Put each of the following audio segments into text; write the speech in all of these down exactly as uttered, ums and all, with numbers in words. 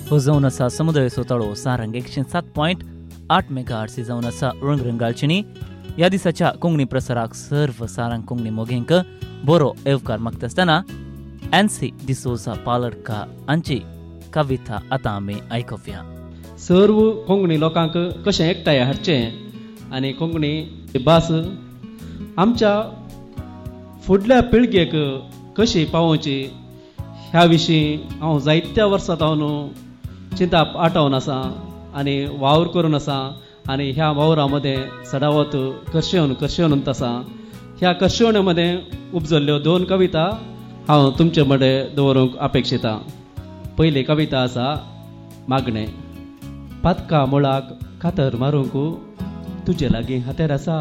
हो जावन आसा समुदाय सोताळो सारंग एकशे सात पॉयंट आठ मेगा आरसी जावन आसा रंग रंगालचिनी. ह्या दिसाच्या कोंकणी प्रसाराक सर्व सारंग कोंकणी मोगेंक बरो येवकार मागता आसतना एनसी डिसोजा पालडका हांची कविता आतां आमी आयकुया. सर्व कोंकणी लोकांक कशें एकठांय हाडचें आनी कोंकणी भास आमच्या फुडल्या पिळगेक कशी पावोवची ह्या विशीं हांव जायत्या वर्सां जावन चिंता आठवून आसा आनी वावर करून आसा आनी ह्या वावरा मदें सदावत करशेवन करशेवन आसा. ह्या करशेवणे मदें उपजल्ल्यो दोन कविता हांव तुमचे मदें दवरूंक अपेक्षिता. पयली कविता आसा मागणें. पातका मुळाक कातर मारूंक तुजे लागीं हातेर आसा.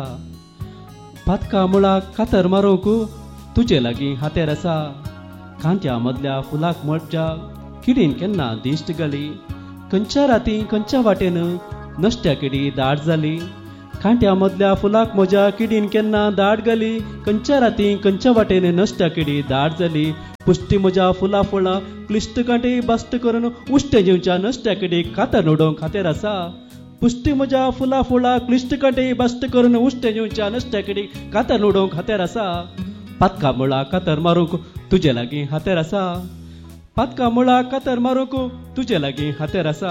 पातका मुळाक कातर मारूंक तुजे लागीं हातेर आसा. कांत्या मदल्या फुलाक मज्जा किडीन केन्ना दिश्ट घाली. खंयच्या राती खंयच्या वाटेन नश्ट्या किडी दाट जाली. कांट्या मदल्या फुलाक म्हज्या किडीन केन्ना दाट घाली. खंयच्या राती खंयच्या वाटेन नश्ट्या किडी दाट जाली. पुश्टी म्हज्या फुला फुळा क्लिश्ट कांटे बास्ट करून उश्टे जेवच्या नश्ट्या किडीक कातर नोडोवंक खातीर आसा. पुश्टी म्हज्या फुला फुळा क्लिश्ट कांटे बास्ट करून उश्टे जेवच्या नश्ट्या किडीक कातर नोडोवंक खातीर आसा. पातका मुळा कातर मारूंक तुजे लागीं हातेर आसा. पातका मुळा कातर मारूंक तुजे लागीं हातेर आसा.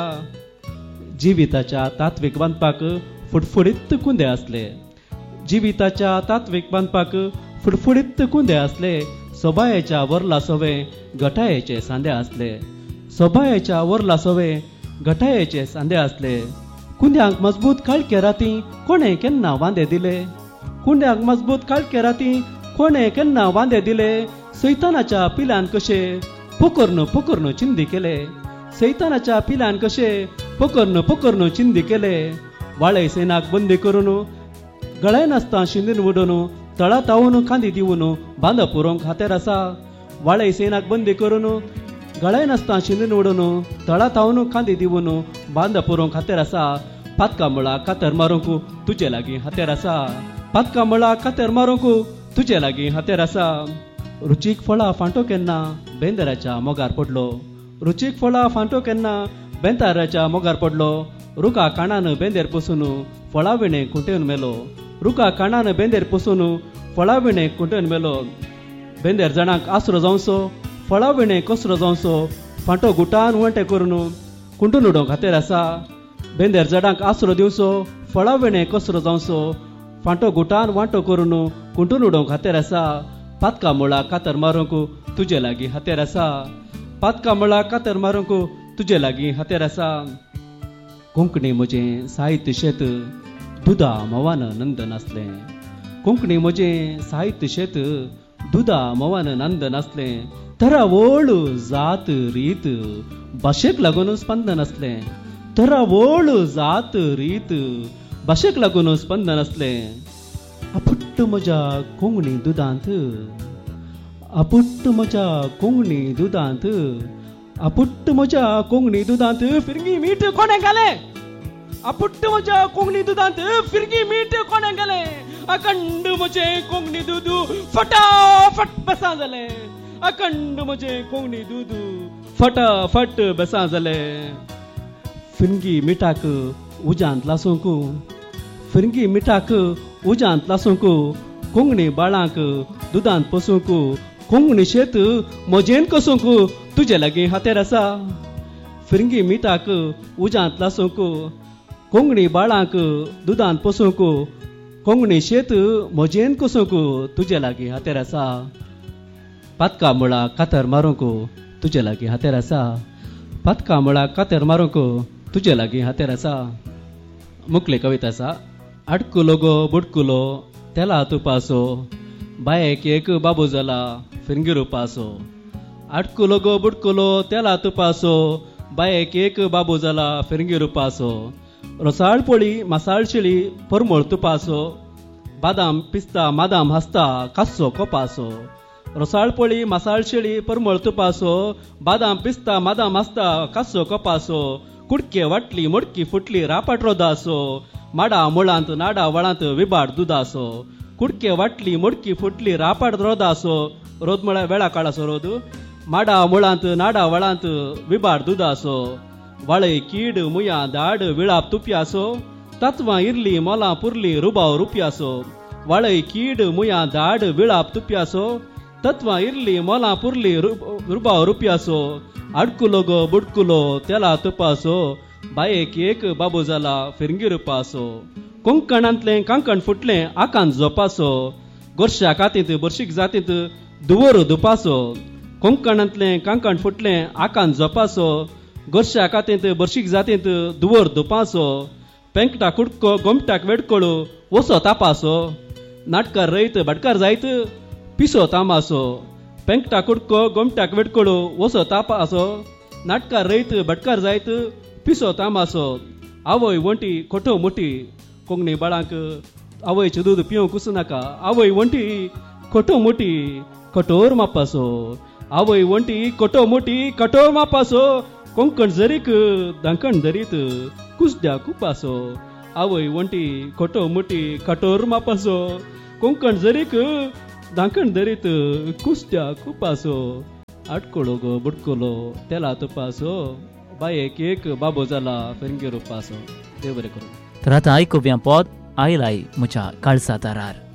जिविताच्या तात्वीक बांदपाक फुडफुडीत कुंदे आसले. जिविताच्या तात्वीक बांदपाक फुडफुडीत कुंदे आसले. सोबायेच्या वरला सोवे गठायेचे सांदे आसले. सोबायेच्या वरला सोवे गठायेचे सांदे आसले. कुंद्यांक मजबूत काळके राती कोणे केन्ना वांदे दिले. कुंड्यांक मजबूत काळके राती कोणे केन्ना वांदे दिले. सैतानाच्या पिल्यान कशे पोकर्न पोकर्न चिंदी केले. सैतानाच्या पिल्यान कशे पोकर्न पोकर्न चिंदी केले. वाळे सेनाक बंदी करून गळे नासता शिंदीन उडोवन तळा तावून खांदी दिवन बांद पुरोवंक हातेर आसा. वाळे सेनाक बंदी करून गळे नासता शिंदीन उडोवन तळा तावून खांदी दिवन बांद पुरोवंक हातेर आसा. पातका मुळा कातर मारूंक तुजे लागीं हातेर आसा. पातका मुळा कातर मारूंक तुजे लागीं हातेर आसा. रुचीक फळां फांटो केन्ना बेंदराच्या मोगार पडलो. रुचीक फळां फांटो केन्ना बेंदाराच्या मोगार पडलो. रुका काणान बेंदेर पसून फळा विणे कुंटेवन मेलो. रुका काणान बेंदेर पसून फळा विणे कुंटेवन मेलो. बेंदेर जाणांक आसरो जावचो फळा विणे कसरो जावचो. फांटो गुटान वंटे करून कुंटून उडोवंक खातीर आसा. बेंदेर झाडांक आसरो दिवचो फळा विणे कसरो जावचो. फांटो गुटान वांटो करून कुंटून उडोवंक खातीर आसा. पातका मुळा कातर मारूंक तुजे लागीं हातेर आसा. पातका मुळा कातर मारूंक तुजे लागीं हातेर आसा. कोंकणी म्हजें साहित्य शेत दुदा मोवान नंद नासलें. कोंकणी म्हजें साहित्य शेत दुदा मोवान नंद नासलें. तरा व्हड जात रीत भाशेक लागून स्पंद नासलें. तरा व्हड जात रीत भाशेक लागून स्पंद नासलें. आपुट्ट म्हज्या कोंकणी दुदांत. आपुट्ट म्हज्या कोंकणी दुदांत. आपुट्ट म्हज्या कोंकणी दुदांत फिरगी मीठ कोणे घाले. आपुट्ट म्हज्या कोंकणी दुदांत फिरगी मीठ कोणे घाले. अखंड म्हजे कोंकणी दूद फटाफट बेसा जाले. अखंड म्हजे कोंकणी दूद फटाफट बेसा जाले. फिरगी मिठाक उज्यांत लासूंक. फिरगी मिठाक उज्यांत लासूंक. कोंकणी बाळांक दुदांत पसूंक. कोंकणी शेत म्हजेन कसूंक तुजे लागीं हातेर आसा. फिरगी मिठाक उज्यांत लासूंक. कोंकणी बाळांक दुदांत पसूंक. कोंकणी शेत म्हजेन कसूंक तुजे लागीं हातेर आसा. पातका मुळा कातर मारूंक तुजे लागीं हातेर आसा. पातका मुळा कातर मारूंक तुजे लागीं हातेर आसा. मुखली कविता आसा. आडकुलो गो बुडकुलो तेला तुपासो. बायेक एक बाबू जाला फिरगी रुपासो. आडकुलो गो बुडकुलो तेला तुपासो. बायेक एक बाबू जाला फिरगी रुपासो. रसाळ पोळी मसाळ शिळी परमळ तुपासो. बादाम पिस्ता मादाम हसता कास्सो कोपासो. रसाळ पोळी मसाळ शिळी परमळ तुपासो. बादाम पिस्ता मादाम हसता कास्सो कोपासो. कुडके वाटली मोडकी फुटली रापाट रोदासो. माडा मुळांत नाडा वळांत विबाड दुदासो. कुडके वाटली मोडकी फुटली रापाट रोदासो. रोद म्हळ्यार वेळा काळाचो रोद. माडा मुळांत नाडा वळांत विबाड दुदासो. वाळय कीड मुया दाड विळाप तुप्यासो तत्वां इरली मोलां पुरली रुबाव रुपयासो वाळय कीड मुया दाड विळाप तुप्यासो तत्वां इरली मोलां पुरली रुबाव रुपयासो अडकुलो गो बुडकुलो तेला तुपासो बायेक एक बाबू जाला फिरंगी रुपासो कोंकणांतलें कांकण फुटलें आकांत जोपासो गोरश्या कातींत बर्शीक जातींत दुवर दुपासो कोंकणांतलें कांकण फुटलें आकांत जोपासो गोरश्या कातींत बर्शीक जातींत दुवर दुपासो पेंकटा कुडको गोमट्याक वेडकोळू वसो तापासो नाटकार रयत भटकार जायत पिसो तामासो पेंकटा कुडको गोमट्याक वेडकोळू वसो तापासो नाटकार रयत भटकार जायत पिसो तामासो आवय वंटी खोटो मोठी कोंकणी बाळांक आवयचें दूद पिवंक कुसू नाका आवय वंटी खोटो मोठी कठोर मापासो आवय वंटी खोटो मोठी कठोर मापासो कोंकण जरीक दांकण धरीत कुसद्या कुपासो आवय वंटी खोटो मोठी कठोर मापासो कोंकण जरीक दांकण धरीत कुसद्या कुपासो आटकोळो गो बुडकोलो तेला तुपासो बायेक एक बाबो जाला फिरंगी रुपासो देव बरें करूं. तर आतां आयकुया पद आयलाय म्हज्या काळसा दारार.